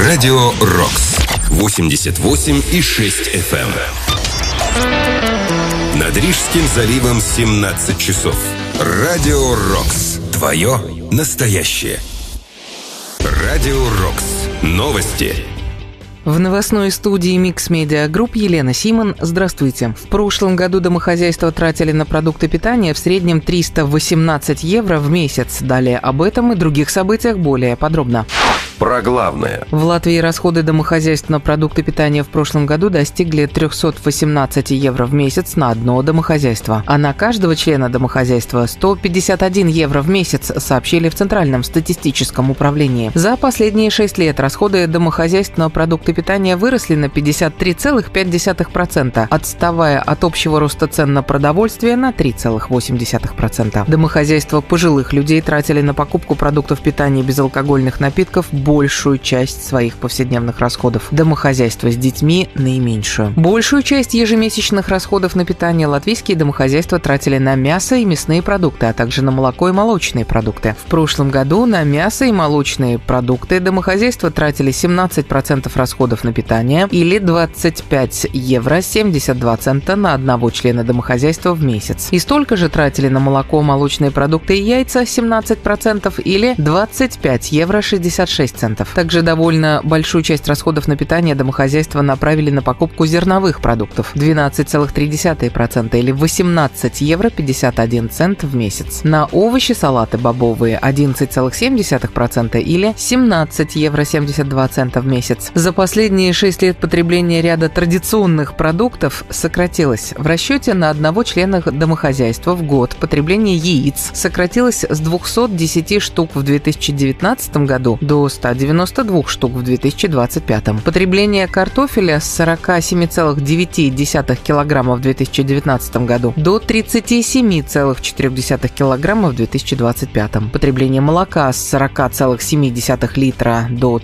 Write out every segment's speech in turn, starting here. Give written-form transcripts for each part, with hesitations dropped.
Радио Рокс 88,6 FM. Над Рижским заливом 17 часов. Радио Рокс. Твое настоящее. Радио Рокс. Новости. В новостной студии Mix Media Group Елена Симон. Здравствуйте. В прошлом году домохозяйства тратили на продукты питания в среднем 318 евро в месяц. Далее об этом и других событиях более подробно. Про главное. В Латвии расходы домохозяйств на продукты питания в прошлом году достигли 318 евро в месяц на одно домохозяйство, а на каждого члена домохозяйства 151 евро в месяц, сообщили в Центральном статистическом управлении. За последние 6 лет расходы домохозяйств на продукты питания выросли на 53,5%, отставая от общего роста цен на продовольствие на 3,8%. Домохозяйства пожилых людей тратили на покупку продуктов питания и безалкогольных напитков большую часть своих повседневных расходов. Домохозяйства с детьми – наименьшую. Большую часть ежемесячных расходов на питание латвийские домохозяйства тратили на мясо и мясные продукты, а также на молоко и молочные продукты. В прошлом году на мясо и молочные продукты домохозяйства тратили 17% расходов на питание или 25 евро 72 цента на одного члена домохозяйства в месяц. И столько же тратили на молоко, молочные продукты и яйца 17% или 25 евро 66 центов. Также довольно большую часть расходов на питание домохозяйства направили на покупку зерновых продуктов 12,3% или 18 евро 51 цент в месяц. На овощи, салаты бобовые 11,7% или 17 евро 72 цента в месяц. За последние 6 лет потребление ряда традиционных продуктов сократилось. В расчете на одного члена домохозяйства в год потребление яиц сократилось с 210 штук в 2019 году до 192 штук в 2025. Потребление картофеля с 47,9 килограмма в 2019 году до 37,4 килограмма в 2025. Потребление молока с 40,7 литра до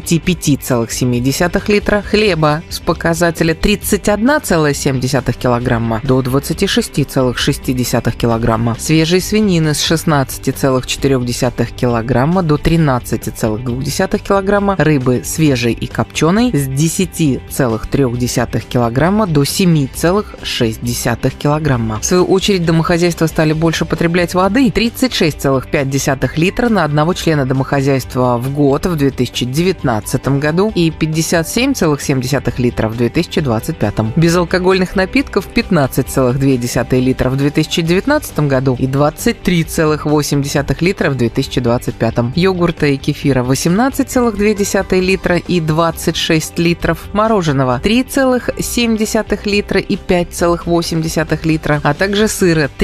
35,7 литра, хлеба с показателя 31,7 килограмма до 26,6 килограмма, свежей свинины с 16,4 килограмма до 13,2 килограмма, рыбы свежей и копченой с 10,3 килограмма до 7,6 килограмма. В свою очередь домохозяйства стали больше потреблять воды 36,5 литра на одного члена домохозяйства в год в 2019 году и 57,7 литра в 2025. Безалкогольных напитков 15,2 литра в 2019 году и 23,8 литра в 2025. Йогурта и кефира 18,2 литра и 26 литров, мороженого 3,7 литра и 5,8 литра, а также сыра